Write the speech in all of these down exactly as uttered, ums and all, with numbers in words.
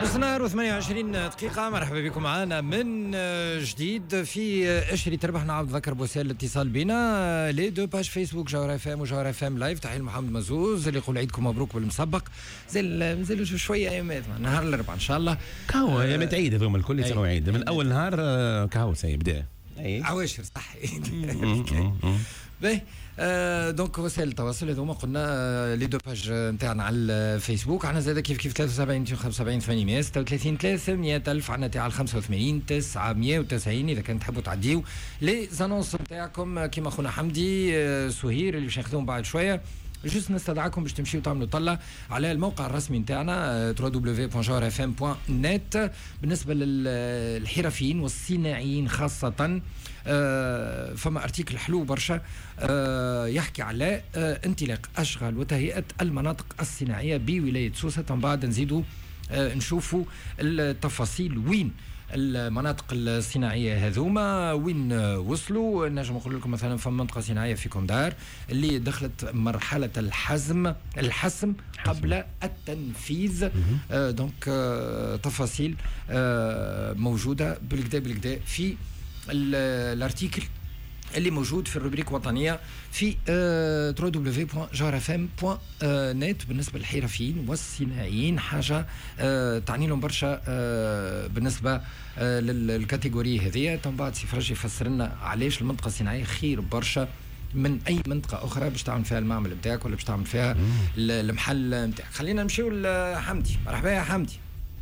نص نهار وثمانية وعشرين دقيقة. مرحبا بكم معنا من جديد في اشري تربح. نعاود نذكر بوسائل الاتصال بنا لي دو باج فيسبوك جوهر اف ام وجوهر اف ام لايف. تحية محمد مزوز اللي يقول عيدكم مبروك بالمسبق. زل مازالوا شوية ايامات نهار الاربعاء ان شاء الله. كهو ايامات عيد هذوما الكل يسموا عيد من اول نهار. كهو سيبدا عواشر صح. باهي آه دونك وسائل التواصل هذوما قلنا لي دو باج نتاعنا على الفيسبوك. عندنا زاد كيف كيف ثلاثة وسبعين خمسة وسبعين ثمانمائة وستة وثلاثين ثلاثمائة ألف. عندنا تاع خمسة وثمانين تسعمائة وتسعين إذا كان تحبوا تعديوا لي زانونس نتاعكم كيما خونا حمدي آه سهير اللي باش ناخذوهم بعد شويه. جست نستدعاكم باش تمشيو تعملوا طلة على الموقع الرسمي نتاعنا دبليو دبليو دبليو بوان جوهر اف ام بوان نت. بالنسبه للحرفيين والصناعيين خاصه آه فما ارتيكل حلو برشا آه يحكي على آه انطلاق اشغال وتهيئه المناطق الصناعيه بولايه سوسه. من بعد نزيدوا آه نشوفوا التفاصيل وين المناطق الصناعيه هذوما وين وصلوا. نجم نقول لكم مثلا في منطقه صناعيه في كوندار اللي دخلت مرحله الحزم الحسم قبل التنفيذ. آه دونك آه تفاصيل آه موجوده بالكدا بالكدا في الارتيكل اللي موجود في الروبريك وطنيه في دبليو دبليو دبليو بوان جوهر اف ام بوان نت. بالنسبه للحرفيين والصناعيين حاجه آه تعني لهم برشا آه بالنسبه آه للكاتيجوري هذه. من بعد سي فرج يفسر لنا علاش المنطقه الصناعيه خير برشا من اي منطقه اخرى باش تعمل فيها المعمل نتاعك ولا باش تعمل فيها المحل نتاعك. خلينا نمشيو لحمدي. مرحبا يا حمدي.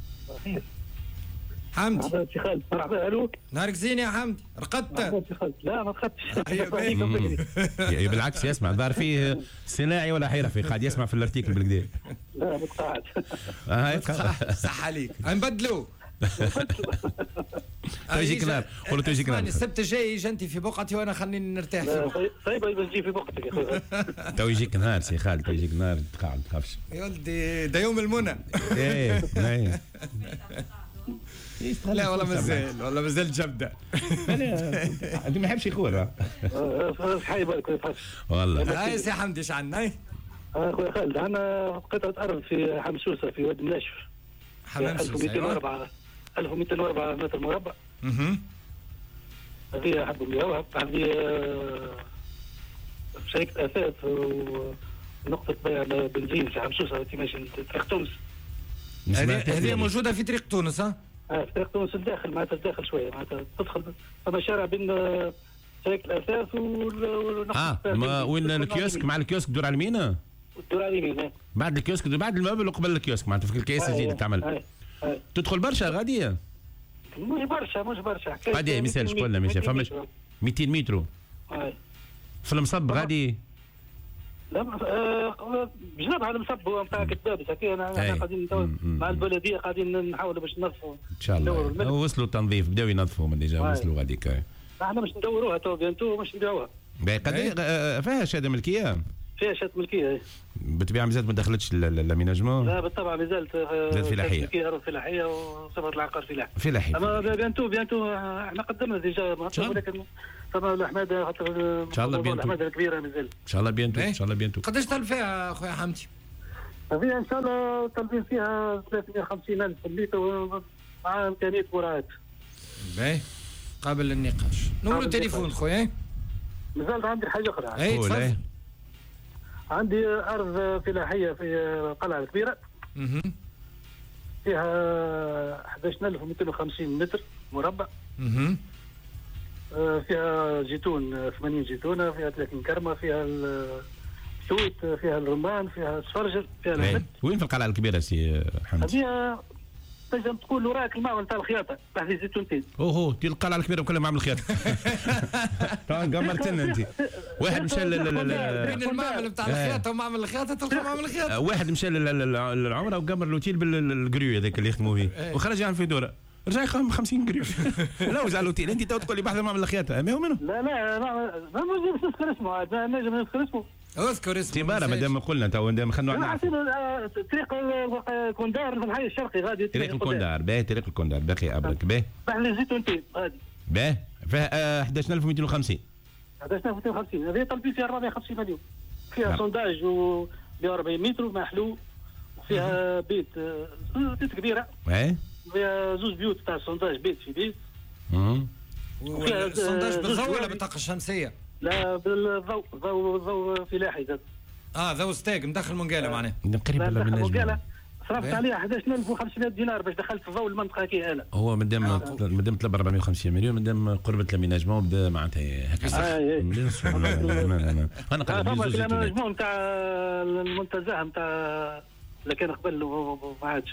حمدي مرحبا سي خالد. مرحبا. الو نهارك زين يا حمدي. رقدت؟ مرحبا سي خالد. لا ما رقدتش. بالعكس يسمع ظهر فيه صناعي ولا حرفي قاعد يسمع في الارتيكل بالكدا. لا متقاعد. اه صح عليك. نبدلوا تجيك نار. قولوا تجيك نار. السبت الجاي جنتي في بقعتي وانا خليني نرتاح في طيب باش نجي في بقعتك يا خويا. تو يجيك نهار سي خالد تو يجيك نهار تقاعد ما تخافش يا ولدي ده يوم المنى. ايه ايه لا والله مازال والله مازال جبده. انت ما يحبش يخور حي بالك والله. هاي سي حمدي ايش عندنا؟ اخويا خالد عندنا قطعه ارض في حمسوسه في واد الناشف. حمام ألف ومئتين وأربعة ألف ومئتين وأربعة متر مربع. اها هذه حبوا نبيعوها. هذه شركه اثاث ونقطه بيع بنزين في حمسوسه في ماشي طريق تونس. هذه موجوده في طريق تونس. ها اه في طريق تونس الداخل معناتها الداخل شويه معناتها تدخل فما شارع بين شركه الاثاث والنقطه. اه وين الكيوسك مع الكيوسك دور على اليمين. الدور على اليمين بعد الكيوسك بعد المبل وقبل الكيوسك معناتها في الكيس الجديد تعمل. تدخل برشا غاديه مش برشا مش برشا غاديه مثال شكون مثال فماش مئتين متر في المصب غادي. لا بجنب على المصب هو نتاع كتاب هكا. انا قاعدين مع البلديه قاعدين نحاولوا باش ننظفوا ان شاء الله. وصلوا التنظيف بداو ينظفوا من اللي وصلوا غاديك. احنا باش ندوروها تو بيانتو باش نبيعوها. قد فيها شهاده ملكيه؟ فيها شهاده ملكيه. بالطبيعه مازالت ما دخلتش لاميناجمون؟ لا بالطبع مازالت فلاحيه. ملكيه ارض فلاحيه وصفه العقار فلاحي. فلاحي. اما بيانتو بيانتو احنا قدمنا ديجا ولكن فما الاحمد خاطر ان شاء الله بيانتو. الاحمد الكبيره مازال. ان شاء الله بيانتو ان شاء الله بيانتو. قداش طلب فيها خويا حمدي؟ فيها ان شاء الله طالبين فيها ثلاثمائة وخمسين ألف متر مع امكانيه مراعاه. باهي قابل للنقاش. نمرو التليفون خويا. مازال عندي حاجه اخرى. اي تفضل. عندي ارض فلاحيه في القلعه الكبيره. اها فيها أحد عشر ألف ومئتين وخمسين متر مربع. اها فيها زيتون ثمانين زيتونه، فيها ثلاثين كرمه، فيها التوت، فيها الرمان، فيها السفرجل، فيها العنب. وين في القلعه الكبيره سي حمد؟ هذه تنجم تقول وراك المعمل تاع الخياطه تاع زيتونتين. اوه دي القلعه الكبيره وكلها معمل الخياطه. قمرتنا انت. واحد مشى بين المعمل بتاع الخياطه ومعمل الخياطه تلقى معمل الخياطه. واحد مشى للعمره وقمر لوتيل بالقريو هذاك اللي يخدموا فيه وخرج يعمل في دوره. رجع يخدم خمسين قريو. لا وزع لوتيل انت تو تقول لي بحث معمل الخياطه ما هو منه. لا لا ما نجمش نذكر اسمه نجم نذكر اسمه. اذكر اسمه تيمارا مادام قلنا تو مادام خلنا نعرفوا طريق كوندار في الحي الشرقي غادي طريق الكوندار. باهي طريق الكوندار باقي ابرك. باهي بحال زيتونتين غادي. باهي فيها أحد عشر ألف ومئتين وخمسين. أحد عشر ألف ومئتين وخمسين هذه طالبين فيها أربعمائة وخمسين مليون. فيها سونداج و أربعين متر محلو فيها بيت بيت كبيره اي فيها زوج بيوت تاع السونداج، بيت في بيت. امم السونداج بالضوء ولا بالطاقه الشمسيه؟ لا بالضوء، ضوء ضوء فلاحي زاد. اه ضوء ستيك مدخل منقاله معناه قريب ولا من منقاله صرفت عليها احد عشر ألف وخمسمائة دينار باش دخلت في ضوء المنطقه كي هلا. هو مادام مادام طلب أربعمائة وخمسين مليون، مادام قربت لاميناجمون بدا معناتها هكا صح. انا قال الاميناجمون نتاع المنتزه نتاع اللي كان قبل ما عادش.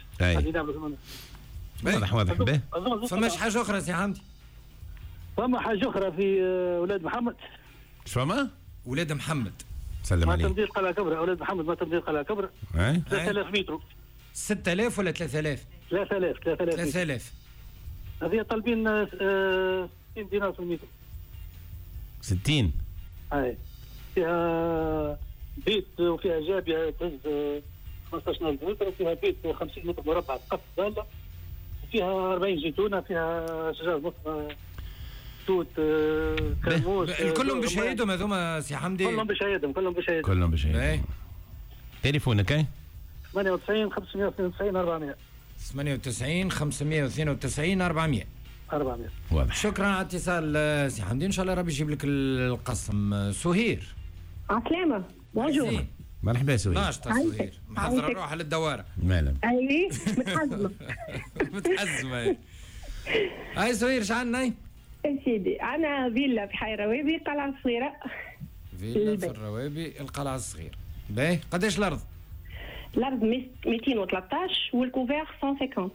واضح واضح به. فماش حاجه اخرى سي حمدي؟ فما حاجه اخرى في ولاد محمد. فما ولاد محمد سلم عليه. ما تمديد قلعه كبرى، ولاد محمد ما تمديد قلعه كبرى. ثلاثة آلاف متر. ستة آلاف ولا ثلاثة آلاف؟ ثلاثة آلاف ثلاثة آلاف ثلاثة آلاف. هذه طالبين ستين دينار في المتر. ستين. اي فيها بيت وفيها جابيه تهز خمسطاش ألف متر، وفيها بيت خمسين متر مربع تقف ضاله، وفيها أربعين زيتونه، فيها شجر مصر توت كرموس. كلهم بشهيدهم هذوما سي حمدي؟ كلهم بشهيدهم كلهم بشهيدهم كلهم بشهيدهم. تليفونك اي؟ ثمانية وتسعين خمسمائة واثنين وتسعين أربعمائة. ثمانية وتسعين خمسمائة واثنين وتسعين أربعمائة. أربعمائة. واضح. شكرا على الاتصال سي حمدي، ان شاء الله ربي يجيب لك القسم. سهير. عسلامة. بونجور. مرحبا سهير. ناشطة سهير، محضرة روحها للدوارة. مالا. اي متحزمة. متحزمة. هاي سهير ايش عندنا؟ سيدي أنا فيلا في حي الروابي قلعة صغيرة. فيلا في الروابي القلعة الصغيرة. باهي قداش الأرض؟ الأرض مئتين وثلاثة عشر والكوفير مئة وخمسين.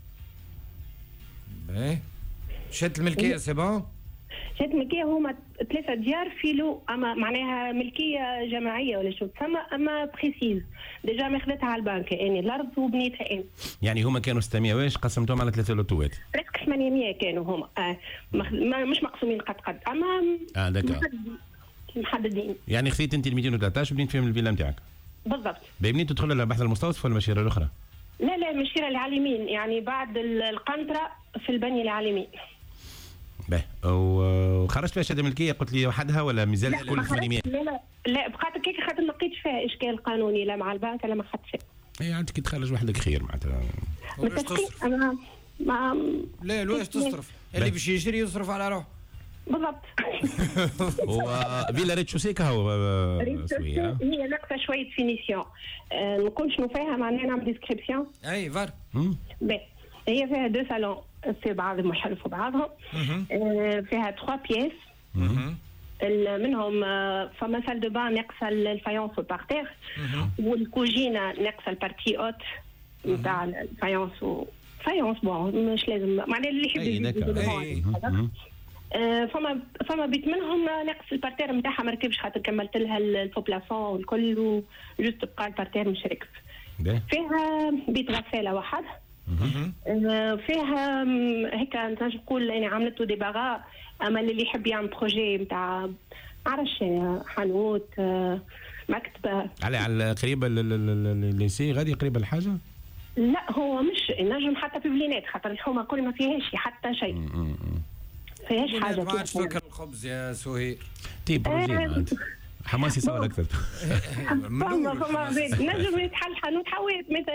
باهي شات الملكية سي بون؟ شات الملكية هما ثلاثة ديار فيلو، أما معناها ملكية جماعية ولا شو تسمى، أما بريسيز ديجا ماخذتها على البنك يعني الأرض وبنيتها أنا. يعني هما كانوا ستمائة واش قسمتهم على ثلاثة لوتوات؟ بريسك ثمانمائة كانوا هما آه مش مقسومين قد قد أما اه دكا محددين. يعني خذيت أنت ال مئتين وثلاثة عشر وبنيت فيهم الفيلا نتاعك؟ بالضبط. بنيت تدخل على بحث المستوصف ولا المشيرة الأخرى؟ لا لا المشيرة اللي على اليمين، يعني بعد القنطرة في البنية اللي على اليمين. باهي وخرجت فيها شهاده ملكيه قلت لي وحدها ولا مازال كل ثمانمائة؟ لا لا لا بقات هكاك خاطر ما لقيتش فيها اشكال قانوني لا مع البنك لا ما خدتش فيها. اي عاد كي تخرج وحدك خير معناتها. واش تصرف؟ انا ما لا لواش تصرف؟ اللي باش يشري يصرف على روحه. بالضبط. هو فيلا ريتشوسي كهو سويه هي ناقصه شويه فينيسيون. أه نكون شنو فيها معناها نعمل ديسكريبسيون. اي فار. باهي هي فيها دو صالون في بعضهم يحلفوا بعضهم. أه فيها ثلاث بياس. منهم فما سال دو بان ناقصه الفايونس والبارتير، والكوجينه ناقصه البارتي اوت نتاع الفايونس فايونس بون مش لازم معناها اللي يحب يجيب. فما فما بيت منهم ناقص البارتير نتاعها ما ركبش خاطر كملت لها الفوبلاسون والكل وجست بقى البارتير مش راكب. فيها بيت غساله واحد. فيها هيك نجم نقول يعني عملته دي باغا، اما اللي يحب يعمل بروجي نتاع عرش حانوت مكتبه على على قريبه للليسي غادي قريبه الحاجه. لا هو مش نجم حتى ببلينات خاطر الحومه كل ما فيهاش حتى شيء. فيهاش حاجه ما عادش تاكل الخبز يا سهير. تي بروجي حماسي صار اكثر. فما فما نجم يتحل حانوت حوات مثلا